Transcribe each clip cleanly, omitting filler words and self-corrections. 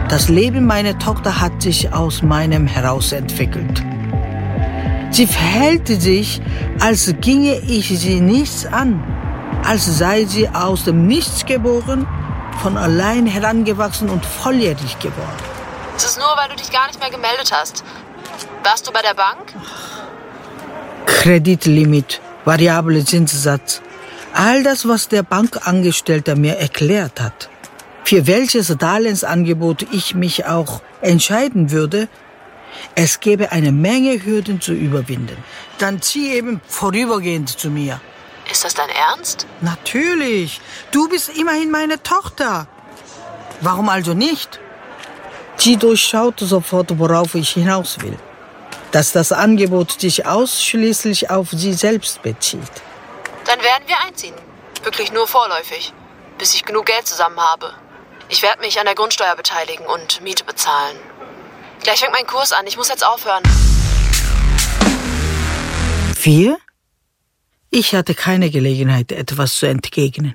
Das Leben meiner Tochter hat sich aus meinem heraus entwickelt. Sie verhält sich, als ginge ich sie nichts an, als sei sie aus dem Nichts geboren, von allein herangewachsen und volljährig geworden. Es ist nur, weil du dich gar nicht mehr gemeldet hast. Warst du bei der Bank? Kreditlimit, variable Zinssatz. All das, was der Bankangestellte mir erklärt hat. Für welches Darlehensangebot ich mich auch entscheiden würde, es gäbe eine Menge Hürden zu überwinden. Dann zieh eben vorübergehend zu mir. Ist das dein Ernst? Natürlich. Du bist immerhin meine Tochter. Warum also nicht? Sie durchschaute sofort, worauf ich hinaus will. Dass das Angebot sich ausschließlich auf sie selbst bezieht. Dann werden wir einziehen. Wirklich nur vorläufig. Bis ich genug Geld zusammen habe. Ich werde mich an der Grundsteuer beteiligen und Miete bezahlen. Gleich fängt mein Kurs an. Ich muss jetzt aufhören. Wir? Ich hatte keine Gelegenheit, etwas zu entgegnen.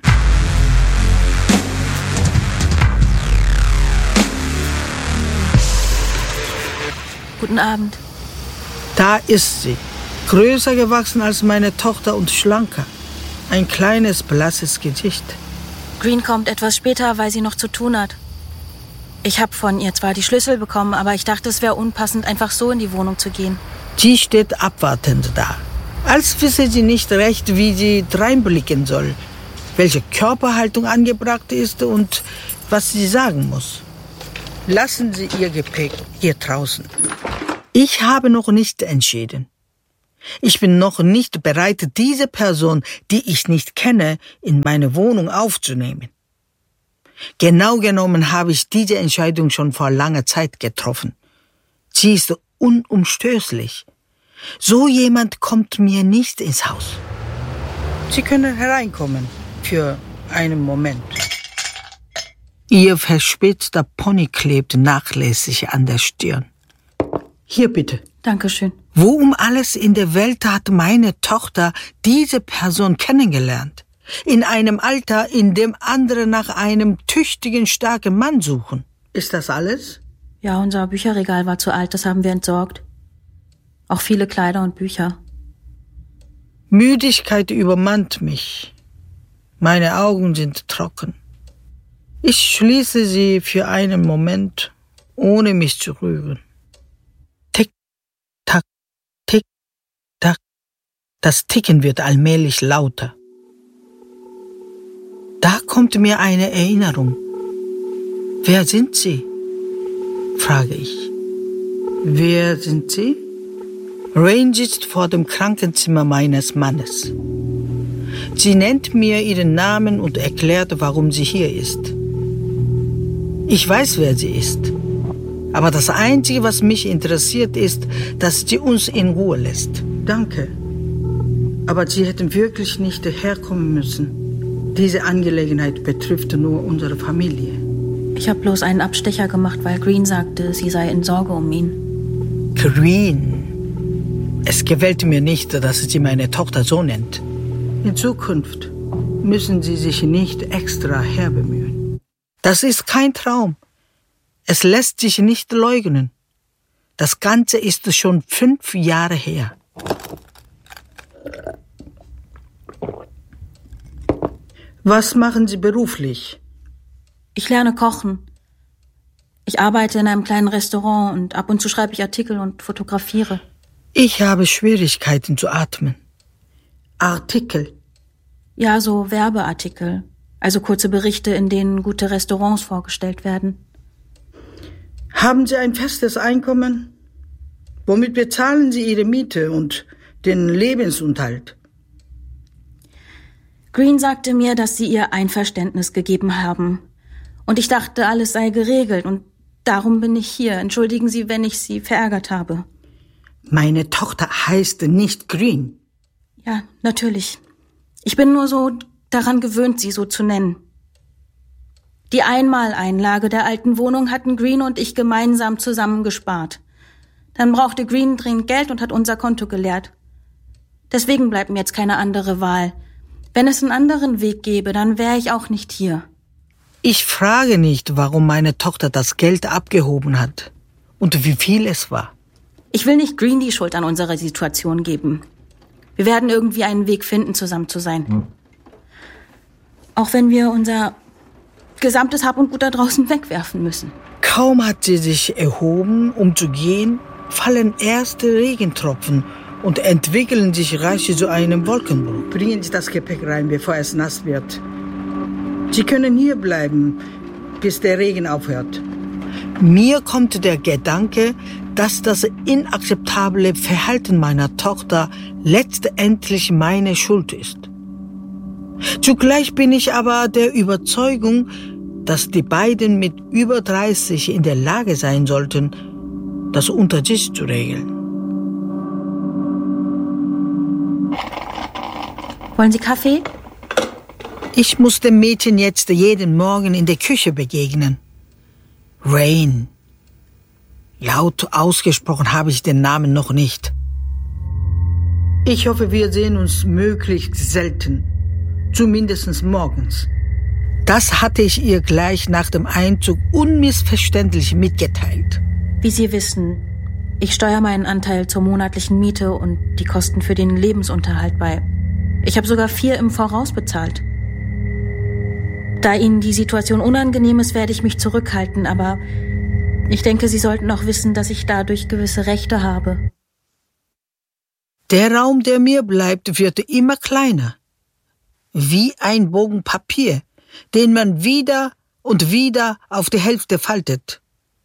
Guten Abend. Da ist sie. Größer gewachsen als meine Tochter und schlanker. Ein kleines, blasses Gesicht. Green kommt etwas später, weil sie noch zu tun hat. Ich habe von ihr zwar die Schlüssel bekommen, aber ich dachte, es wäre unpassend, einfach so in die Wohnung zu gehen. Sie steht abwartend da. Als wisse sie nicht recht, wie sie dreinblicken soll, welche Körperhaltung angebracht ist und was sie sagen muss. Lassen Sie Ihr Gepäck hier draußen. Ich habe noch nicht entschieden. Ich bin noch nicht bereit, diese Person, die ich nicht kenne, in meine Wohnung aufzunehmen. Genau genommen habe ich diese Entscheidung schon vor langer Zeit getroffen. Sie ist unumstößlich. So jemand kommt mir nicht ins Haus. Sie können hereinkommen für einen Moment. Ihr verspitzter Pony klebt nachlässig an der Stirn. Hier bitte. Dankeschön. Wo um alles in der Welt hat meine Tochter diese Person kennengelernt? In einem Alter, in dem andere nach einem tüchtigen, starken Mann suchen. Ist das alles? Ja, unser Bücherregal war zu alt, das haben wir entsorgt. Auch viele Kleider und Bücher. Müdigkeit übermannt mich. Meine Augen sind trocken. Ich schließe sie für einen Moment, ohne mich zu rühren. Tick, tack, tick, tack. Das Ticken wird allmählich lauter. Da kommt mir eine Erinnerung. Wer sind Sie? Frage ich. Wer sind Sie? Rain sitzt vor dem Krankenzimmer meines Mannes. Sie nennt mir ihren Namen und erklärt, warum sie hier ist. Ich weiß, wer sie ist. Aber das Einzige, was mich interessiert, ist, dass sie uns in Ruhe lässt. Danke. Aber Sie hätten wirklich nicht herkommen müssen. Diese Angelegenheit betrifft nur unsere Familie. Ich habe bloß einen Abstecher gemacht, weil Green sagte, sie sei in Sorge um ihn. Green. Es gefällt mir nicht, dass sie meine Tochter so nennt. In Zukunft müssen Sie sich nicht extra herbemühen. Das ist kein Traum. Es lässt sich nicht leugnen. Das Ganze ist schon 5 Jahre her. Was machen Sie beruflich? Ich lerne kochen. Ich arbeite in einem kleinen Restaurant und ab und zu schreibe ich Artikel und fotografiere. Ich habe Schwierigkeiten zu atmen. Artikel? Ja, so Werbeartikel. Also kurze Berichte, in denen gute Restaurants vorgestellt werden. Haben Sie ein festes Einkommen? Womit bezahlen Sie Ihre Miete und den Lebensunterhalt? Green sagte mir, dass Sie ihr Einverständnis gegeben haben. Und ich dachte, alles sei geregelt und darum bin ich hier. Entschuldigen Sie, wenn ich Sie verärgert habe. Meine Tochter heißt nicht Green. Ja, natürlich. Ich bin nur so daran gewöhnt, Sie so zu nennen. Die Einmaleinlage der alten Wohnung hatten Green und ich gemeinsam zusammengespart. Dann brauchte Green dringend Geld und hat unser Konto geleert. Deswegen bleibt mir jetzt keine andere Wahl. Wenn es einen anderen Weg gäbe, dann wäre ich auch nicht hier. Ich frage nicht, warum meine Tochter das Geld abgehoben hat und wie viel es war. Ich will nicht Green die Schuld an unserer Situation geben. Wir werden irgendwie einen Weg finden, zusammen zu sein. Auch wenn wir unser gesamtes Hab und Gut da draußen wegwerfen müssen. Kaum hat sie sich erhoben, um zu gehen, fallen erste Regentropfen und entwickeln sich rasch zu einem Wolkenbruch. Bringen Sie das Gepäck rein, bevor es nass wird. Sie können hier bleiben, bis der Regen aufhört. Mir kommt der Gedanke, dass das inakzeptable Verhalten meiner Tochter letztendlich meine Schuld ist. Zugleich bin ich aber der Überzeugung, dass die beiden mit über 30 in der Lage sein sollten, das unter sich zu regeln. Wollen Sie Kaffee? Ich muss dem Mädchen jetzt jeden Morgen in der Küche begegnen. Rain. Laut ausgesprochen habe ich den Namen noch nicht. Ich hoffe, wir sehen uns möglichst selten. Zumindest morgens. Das hatte ich ihr gleich nach dem Einzug unmissverständlich mitgeteilt. Wie Sie wissen, ich steuere meinen Anteil zur monatlichen Miete und die Kosten für den Lebensunterhalt bei. Ich habe sogar 4 im Voraus bezahlt. Da Ihnen die Situation unangenehm ist, werde ich mich zurückhalten, aber ich denke, Sie sollten auch wissen, dass ich dadurch gewisse Rechte habe. Der Raum, der mir bleibt, wird immer kleiner. Wie ein Bogen Papier, den man wieder und wieder auf die Hälfte faltet.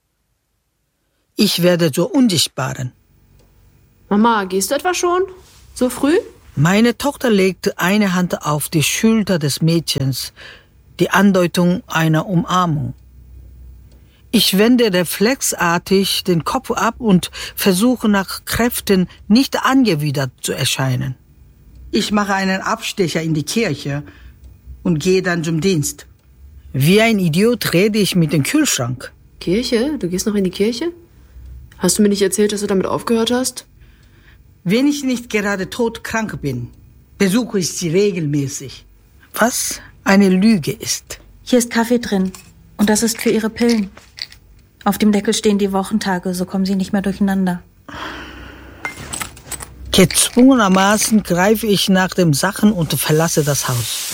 Ich werde zur Unsichtbaren. Mama, gehst du etwa schon? So früh? Meine Tochter legt eine Hand auf die Schulter des Mädchens, die Andeutung einer Umarmung. Ich wende reflexartig den Kopf ab und versuche nach Kräften nicht angewidert zu erscheinen. Ich mache einen Abstecher in die Kirche und gehe dann zum Dienst. Wie ein Idiot rede ich mit dem Kühlschrank. Kirche? Du gehst noch in die Kirche? Hast du mir nicht erzählt, dass du damit aufgehört hast? Wenn ich nicht gerade todkrank bin, besuche ich sie regelmäßig. Was eine Lüge ist. Hier ist Kaffee drin und das ist für Ihre Pillen. Auf dem Deckel stehen die Wochentage, so kommen Sie nicht mehr durcheinander. Gezwungenermaßen greife ich nach den Sachen und verlasse das Haus.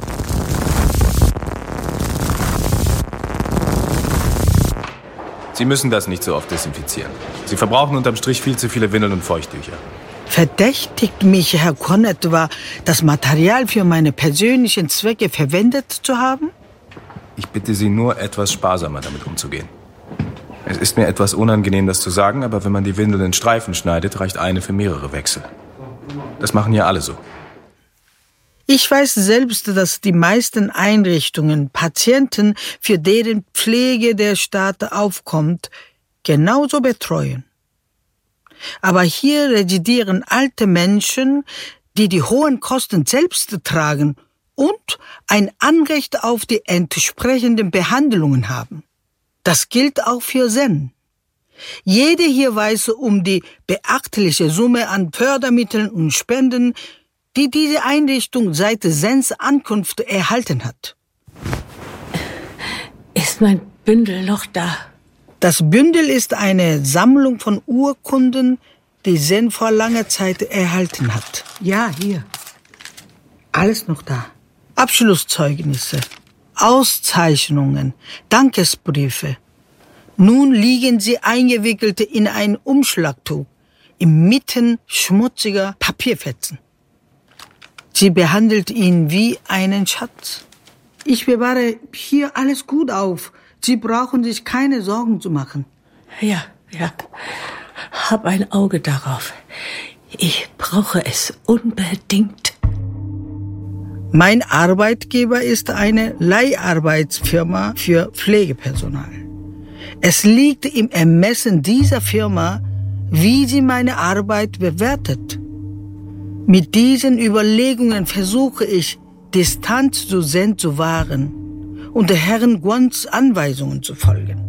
Sie müssen das nicht so oft desinfizieren. Sie verbrauchen unterm Strich viel zu viele Windeln und Feuchttücher. Verdächtigt mich Herr Conn etwa, das Material für meine persönlichen Zwecke verwendet zu haben? Ich bitte Sie nur, etwas sparsamer damit umzugehen. Es ist mir etwas unangenehm, das zu sagen, aber wenn man die Windel in Streifen schneidet, reicht eine für mehrere Wechsel. Das machen ja alle so. Ich weiß selbst, dass die meisten Einrichtungen Patienten, für deren Pflege der Staat aufkommt, genauso betreuen. Aber hier residieren alte Menschen, die die hohen Kosten selbst tragen und ein Anrecht auf die entsprechenden Behandlungen haben. Das gilt auch für Zen. Jede hier weiß um die beachtliche Summe an Fördermitteln und Spenden, die diese Einrichtung seit Zens Ankunft erhalten hat. Ist mein Bündel noch da? Das Bündel ist eine Sammlung von Urkunden, die Zen vor langer Zeit erhalten hat. Ja, hier. Alles noch da. Abschlusszeugnisse, Auszeichnungen, Dankesbriefe. Nun liegen sie eingewickelt in ein Umschlagtuch, inmitten schmutziger Papierfetzen. Sie behandelt ihn wie einen Schatz. Ich bewahre hier alles gut auf. Sie brauchen sich keine Sorgen zu machen. Ja. Hab ein Auge darauf. Ich brauche es unbedingt. Mein Arbeitgeber ist eine Leiharbeitsfirma für Pflegepersonal. Es liegt im Ermessen dieser Firma, wie sie meine Arbeit bewertet. Mit diesen Überlegungen versuche ich, Distanz zu Zen zu wahren und der Herrn Guans Anweisungen zu folgen.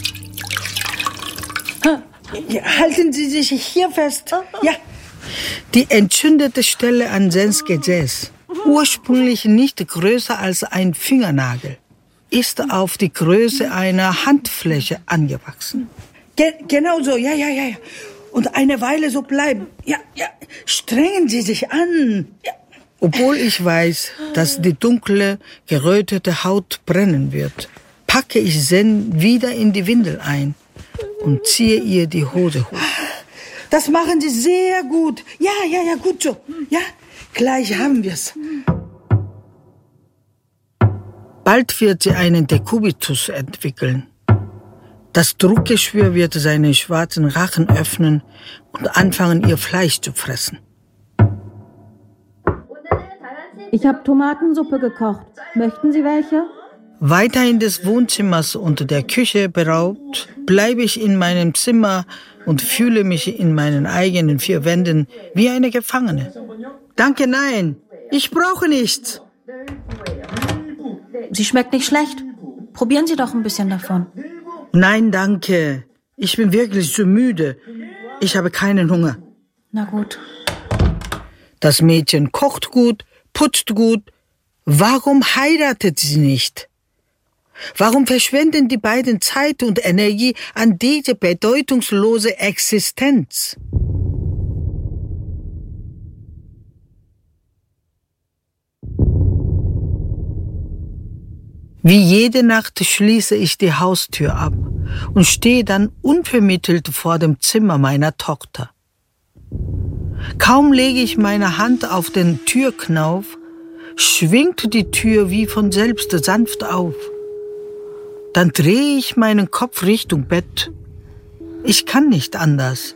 Halten Sie sich hier fest. Ja. Die entzündete Stelle an Zens Gesäß, ursprünglich nicht größer als ein Fingernagel, ist auf die Größe einer Handfläche angewachsen. Genau so, ja. Und eine Weile so bleiben. Ja. Strengen Sie sich an. Ja. Obwohl ich weiß, dass die dunkle, gerötete Haut brennen wird, packe ich Zen wieder in die Windel ein und ziehe ihr die Hose hoch. Das machen Sie sehr gut. Ja, gut so. Ja, gleich haben wir's. Bald wird sie einen Dekubitus entwickeln. Das Druckgeschwür wird seinen schwarzen Rachen öffnen und anfangen, ihr Fleisch zu fressen. Ich habe Tomatensuppe gekocht. Möchten Sie welche? Weiterhin des Wohnzimmers und der Küche beraubt, bleibe ich in meinem Zimmer und fühle mich in meinen eigenen 4 Wänden wie eine Gefangene. Danke, nein, ich brauche nichts. Sie schmeckt nicht schlecht. Probieren Sie doch ein bisschen davon. Nein, danke. Ich bin wirklich zu müde. Ich habe keinen Hunger. Na gut. Das Mädchen kocht gut, putzt gut. Warum heiratet sie nicht? Warum verschwenden die beiden Zeit und Energie an diese bedeutungslose Existenz? Wie jede Nacht schließe ich die Haustür ab und stehe dann unvermittelt vor dem Zimmer meiner Tochter. Kaum lege ich meine Hand auf den Türknauf, schwingt die Tür wie von selbst sanft auf. Dann drehe ich meinen Kopf Richtung Bett. Ich kann nicht anders.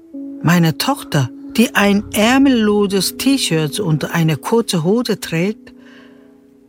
Meine Tochter, die ein ärmelloses T-Shirt und eine kurze Hose trägt,